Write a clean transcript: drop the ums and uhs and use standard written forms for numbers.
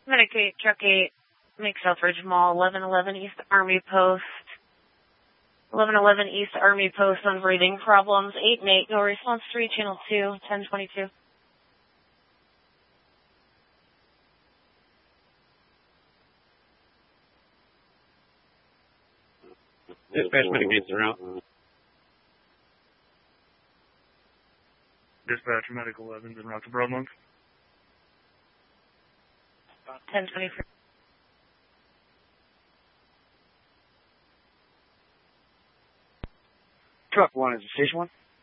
Medicaid, Truck 8, make Selfridge Mall, 1111 East Army Post. 1111 East Army Post on breathing problems. 8 and 8, no response 3, channel 2, 1022. Dispatch Medicaid's around. Dispatch Medical 11's en route to Broadmonk. 1023. Truck 1 is it Station 1?